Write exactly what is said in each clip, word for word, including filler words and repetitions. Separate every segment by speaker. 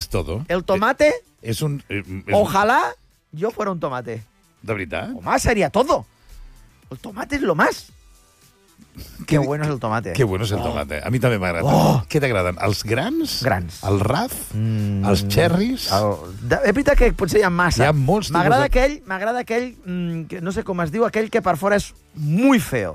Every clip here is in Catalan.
Speaker 1: es todo.
Speaker 2: El tomate,
Speaker 1: És un... És
Speaker 2: ojalá yo fuera un tomate.
Speaker 1: De veritat?
Speaker 2: O más sería todo. El tomate es lo más. Qué bueno es el tomate.
Speaker 1: Que bueno és el tomate. A mi també m'agrada.
Speaker 2: Oh.
Speaker 1: Què t'agraden? Els grans?
Speaker 2: Grans.
Speaker 1: El raf?
Speaker 2: Mm.
Speaker 1: Els cherries?
Speaker 2: El... De... És veritat que potser hi ha massa.
Speaker 1: Hi ha molts tipus
Speaker 2: M'agrada
Speaker 1: de-
Speaker 2: aquell, m'agrada aquell, mm, que no sé com es diu, aquell que per fora és muy feo.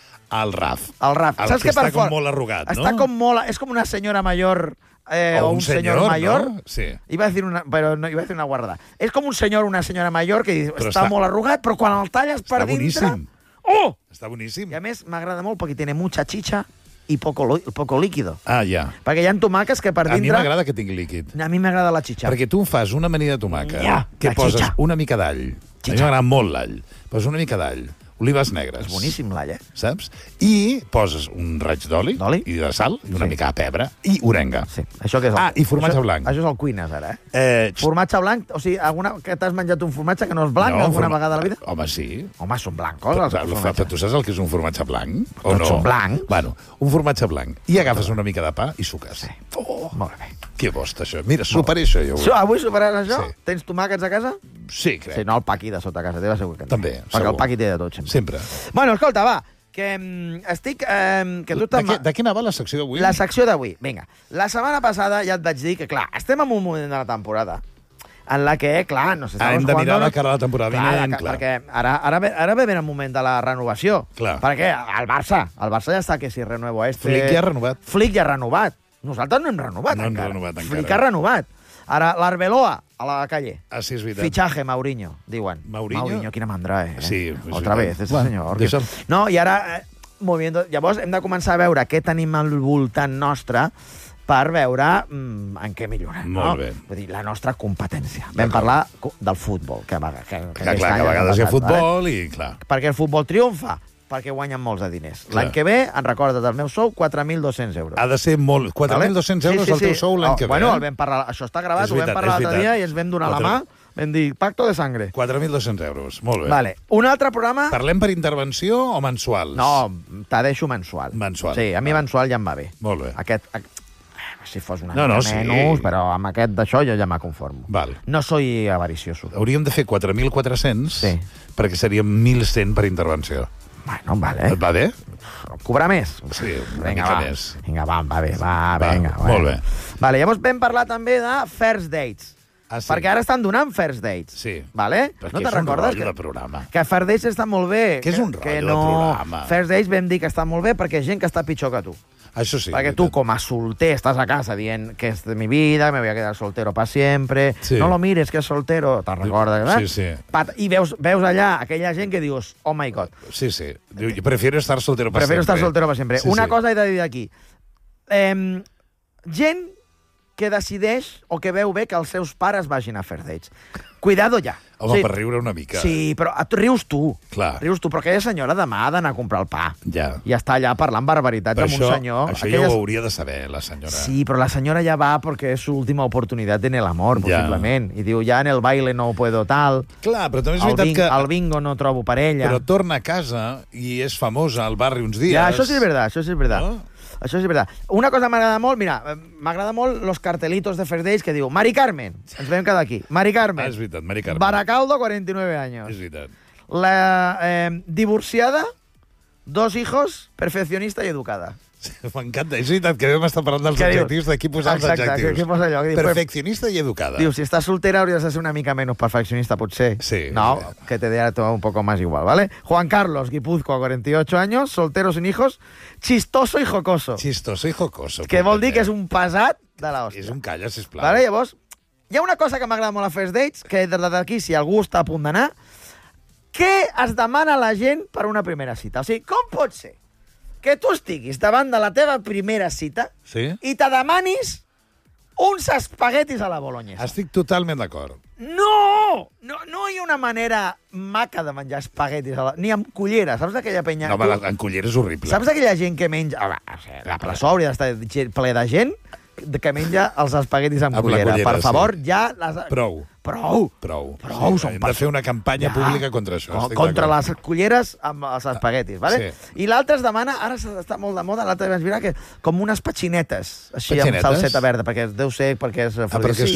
Speaker 1: El raf.
Speaker 2: El raf.
Speaker 1: El
Speaker 2: Saps
Speaker 1: que
Speaker 2: que per
Speaker 1: està com
Speaker 2: fora...
Speaker 1: molt arrugat, no?
Speaker 2: Està com molt... És com una senyora mayor... Eh, o,
Speaker 1: O
Speaker 2: un,
Speaker 1: un
Speaker 2: señor,
Speaker 1: senyor,
Speaker 2: mayor.
Speaker 1: no? Sí.
Speaker 2: Iba a decir una, pero no, iba a decir una guardada. És com un senyor o una senyora mayor que diu,
Speaker 1: Però
Speaker 2: està,
Speaker 1: està-
Speaker 2: molt arrugat, però quan el talles per
Speaker 1: Està
Speaker 2: dintre...
Speaker 1: boníssim.
Speaker 2: Oh!
Speaker 1: Està boníssim.
Speaker 2: I a més m'agrada molt perquè tiene mucha chicha i poco, lo- poco líquido.
Speaker 1: Ah, ja.
Speaker 2: Perquè hi ha tomàquets que per
Speaker 1: A mi
Speaker 2: dintre...
Speaker 1: m'agrada que tingui líquid.
Speaker 2: A mi m'agrada la chicha.
Speaker 1: Perquè tu fas una amanida de tomàquet,
Speaker 2: Ja,
Speaker 1: que
Speaker 2: la
Speaker 1: poses
Speaker 2: chicha.
Speaker 1: una mica d'all. A mi
Speaker 2: Chicha.
Speaker 1: m'agrada molt l'all. Poses una mica d'all, olives negres.
Speaker 2: És boníssim l'all, eh?
Speaker 1: Saps? I poses un raig d'oli
Speaker 2: D'oli?
Speaker 1: i de sal, i una
Speaker 2: Sí.
Speaker 1: mica de pebre, i orenga.
Speaker 2: Sí. Això que és el...
Speaker 1: Ah, i formatge
Speaker 2: això,
Speaker 1: blanc.
Speaker 2: Això és el cuines, ara, eh?
Speaker 1: Eh,
Speaker 2: Formatge blanc, o sigui, alguna, que t'has menjat un formatge que no és blanc
Speaker 1: no,
Speaker 2: alguna
Speaker 1: forma-
Speaker 2: vegada a la vida?
Speaker 1: Home, sí.
Speaker 2: Home, són blancos, els
Speaker 1: Però, però,
Speaker 2: formatges.
Speaker 1: tu saps el que és un formatge blanc? O
Speaker 2: Tots
Speaker 1: no?
Speaker 2: són blancs.
Speaker 1: Bueno, un formatge blanc. I agafes una mica de pa i suques.
Speaker 2: Sí. Oh, molt bé.
Speaker 1: Que bosta, això. Mira, superé això, jo.
Speaker 2: So, avui superaràs això?
Speaker 1: Sí.
Speaker 2: Tens tomàquets a casa?
Speaker 1: Sí, crec.
Speaker 2: Sí, no el paqui de sota casa teva, segur que no.
Speaker 1: També,
Speaker 2: Perquè
Speaker 1: segur.
Speaker 2: el paqui té de tot, sempre.
Speaker 1: Sempre.
Speaker 2: Bueno, escolta, va, que mm, estic... Eh, que tu
Speaker 1: De,
Speaker 2: te'n...
Speaker 1: què, de què anava la secció d'avui?
Speaker 2: La secció d'avui, vinga. La setmana passada ja et vaig dir que, clar, estem en un moment de la temporada en la que, clar, no sé...
Speaker 1: Ah, hem de mirar la cara a la temporada vinent,
Speaker 2: la,
Speaker 1: clar.
Speaker 2: Perquè ara, ara, ve, ara ve ben el moment de la renovació.
Speaker 1: Clar.
Speaker 2: Perquè el Barça, el Barça ja està que si renuevo este...
Speaker 1: Flick ja ha renovat.
Speaker 2: Flick ja ha renovat. Nosaltres no hem renovat
Speaker 1: No hem
Speaker 2: encara.
Speaker 1: renovat encara.
Speaker 2: Flick ha renovat. Ara, l'Arbeloa, a la calle.
Speaker 1: Ah, sí, és veritat.
Speaker 2: Fichaje, Mourinho, diuen.
Speaker 1: Mourinho?
Speaker 2: Mourinho, quina mandra, eh?
Speaker 1: Sí, és
Speaker 2: Otra
Speaker 1: veritat.
Speaker 2: vez, ese
Speaker 1: Bueno,
Speaker 2: senyor.
Speaker 1: deixa'l.
Speaker 2: No, i ara... Eh, movimiento... Llavors hem de començar a veure què tenim al voltant nostre per veure mm, en què millorar.
Speaker 1: Molt
Speaker 2: no?
Speaker 1: bé.
Speaker 2: Vull dir, la nostra competència. Vam parlar co- del futbol, que, va- que, que,
Speaker 1: Que,
Speaker 2: aquest
Speaker 1: clar,
Speaker 2: any
Speaker 1: que a
Speaker 2: ha
Speaker 1: vegades hi ha
Speaker 2: passat,
Speaker 1: futbol
Speaker 2: vale?
Speaker 1: i, clar...
Speaker 2: Perquè el futbol triomfa, perquè guanyen molts de diners.
Speaker 1: Clar.
Speaker 2: L'any que ve, en recordes del meu sou, quatre mil dos-cents euros.
Speaker 1: Ha de ser molt... quatre mil dos-cents
Speaker 2: Vale?
Speaker 1: euros el teu sou l'any
Speaker 2: Oh,
Speaker 1: que ve.
Speaker 2: Bueno,
Speaker 1: eh?
Speaker 2: el vam parlar, això està gravat,
Speaker 1: És
Speaker 2: ho vam
Speaker 1: veritat,
Speaker 2: parlar
Speaker 1: és
Speaker 2: l'altre dia
Speaker 1: veritat.
Speaker 2: i ens vam donar la
Speaker 1: Quatre-
Speaker 2: mà, vam dir pacto de sangre.
Speaker 1: quatre mil dos-cents euros, molt bé.
Speaker 2: Vale. Un altre programa...
Speaker 1: Parlem per intervenció o mensuals?
Speaker 2: No, te deixo mensual.
Speaker 1: Mensual.
Speaker 2: Sí, a mi
Speaker 1: Va.
Speaker 2: mensual ja em va bé.
Speaker 1: Molt bé.
Speaker 2: Aquest, ac- si fos una
Speaker 1: No,
Speaker 2: mica
Speaker 1: no, sí.
Speaker 2: menys, però amb aquest d'això jo ja me conformo.
Speaker 1: Val.
Speaker 2: No soy avaricioso.
Speaker 1: Hauríem de fer quatre mil quatre-cents
Speaker 2: Sí.
Speaker 1: perquè serien mil cent per intervenció.
Speaker 2: Bueno, vale.
Speaker 1: Et va bé?
Speaker 2: Cobrar més?
Speaker 1: Sí, una
Speaker 2: Vinga,
Speaker 1: mica
Speaker 2: va.
Speaker 1: més.
Speaker 2: Vinga, va, va bé, va,
Speaker 1: Va,
Speaker 2: vinga.
Speaker 1: molt bé.
Speaker 2: Vale, llavors vam parlar també de first dates.
Speaker 1: Ah, sí?
Speaker 2: Perquè ara estan donant first dates.
Speaker 1: Sí.
Speaker 2: Vale?
Speaker 1: Perquè
Speaker 2: no te'n
Speaker 1: és un
Speaker 2: recordes?
Speaker 1: rotllo
Speaker 2: que,
Speaker 1: de programa.
Speaker 2: que first dates està molt bé.
Speaker 1: Que és un
Speaker 2: que
Speaker 1: rotllo de programa.
Speaker 2: First dates vam dir que està molt bé perquè hi ha gent que està pitjor que tu.
Speaker 1: Això sí.
Speaker 2: Perquè tu, com a solter, estàs a casa dient que és de mi vida, me voy a quedar soltero para siempre,
Speaker 1: Sí.
Speaker 2: no lo mires, que és soltero, te'n recordes, eh?
Speaker 1: Sí, sí.
Speaker 2: Pat, I veus, veus allà aquella gent que dius, oh my God,
Speaker 1: Sí, sí. Diu, jo prefiero estar soltero per
Speaker 2: prefiero
Speaker 1: sempre.
Speaker 2: estar soltero para siempre.
Speaker 1: Sí,
Speaker 2: Una
Speaker 1: sí.
Speaker 2: cosa he de dir aquí. Eh, gent que decideix o que veu bé que els seus pares vagin a first dates. Cuidado ja.
Speaker 1: Home, per riure una mica.
Speaker 2: Sí, però et rius tu.
Speaker 1: Clar.
Speaker 2: Rius tu, però aquella senyora demà ha d'anar a comprar el pa.
Speaker 1: Ja.
Speaker 2: I està allà parlant barbaritats
Speaker 1: Però
Speaker 2: amb
Speaker 1: això,
Speaker 2: un senyor.
Speaker 1: això
Speaker 2: Aquelles-
Speaker 1: ja ho hauria de saber, la senyora.
Speaker 2: Sí, però la senyora ja va perquè és su última oportunitat en el amor,
Speaker 1: Ja.
Speaker 2: possiblement. I diu, ja en el baile no puedo tal,
Speaker 1: Clar, però també és
Speaker 2: al,
Speaker 1: veritat
Speaker 2: bing,
Speaker 1: que...
Speaker 2: al bingo no trobo parella.
Speaker 1: Però torna a casa i és famosa al barri uns dies.
Speaker 2: Ja, això sí és veritat, això sí és veritat.
Speaker 1: No?
Speaker 2: Això sí és veritat. Una cosa m'agrada molt, mira, eh, m'agrada molt los cartelitos de First Dates que diu Mari Carmen, ens vam quedar aquí, Mari Carmen,
Speaker 1: Ah, és veritat, Mari Carmen.
Speaker 2: Baracaldo, cuarenta y nueve años.
Speaker 1: És veritat.
Speaker 2: La eh, divorciada, dos hijos, perfeccionista y educada.
Speaker 1: M'encanta. És veritat que vam estar parlant dels
Speaker 2: Què diu?
Speaker 1: adjectius, d'aquí posar els
Speaker 2: Exacte,
Speaker 1: adjectius.
Speaker 2: què- què posa allò? Que diu,
Speaker 1: Perfeccionista i educada.
Speaker 2: Diu, si estás soltera habrías de ser una mica menos perfeccionista, potser.
Speaker 1: Sí.
Speaker 2: No, que te dé todo un poco más igual, ¿vale? Juan Carlos, Guipúzcoa, cuarenta y ocho años, soltero sin hijos, chistoso y jocoso.
Speaker 1: Chistoso i jocoso.
Speaker 2: Que vol dir que és un pesat de la hòstia.
Speaker 1: És un calla, sisplau.
Speaker 2: Vale, llavors, hi ha una cosa que m'agrada molt a First Dates, que des d'aquí, si algú està a punt d'anar, què es demana a la gent per una primera cita? O sigui, com pot ser que tu estiguis davant de la teva primera cita
Speaker 1: Sí?
Speaker 2: i te demanis uns espaguetis a la boloñesa?
Speaker 1: Estic totalment d'acord.
Speaker 2: No! No, no hi ha una manera maca de menjar espaguetis, a la... ni amb cullera. Saps aquella penya...
Speaker 1: No,
Speaker 2: tu-
Speaker 1: home, en cullera és horrible.
Speaker 2: Saps aquella gent que menja... Ah, va, o sigui, la plaça hauria d'estar gent- ple de gent que menja els espaguetis amb,
Speaker 1: Amb la
Speaker 2: cullera.
Speaker 1: cullera,
Speaker 2: Per
Speaker 1: sí.
Speaker 2: favor, ja... Les...
Speaker 1: Prou.
Speaker 2: Prou.
Speaker 1: Prou.
Speaker 2: Prou,
Speaker 1: Sí,
Speaker 2: són
Speaker 1: hem de fer una campanya
Speaker 2: Ja.
Speaker 1: pública contra això.
Speaker 2: Co-
Speaker 1: estic
Speaker 2: Contra
Speaker 1: d'acord.
Speaker 2: les culleres amb els espaguetis, vale?
Speaker 1: Sí.
Speaker 2: I l'altre es demana, ara està molt de moda, l'altre vaig mirar que com unes petxinetes, així
Speaker 1: Petxinetes?
Speaker 2: amb salseta verda, perquè deu ser perquè és
Speaker 1: Ah, perquè
Speaker 2: afrodisíac,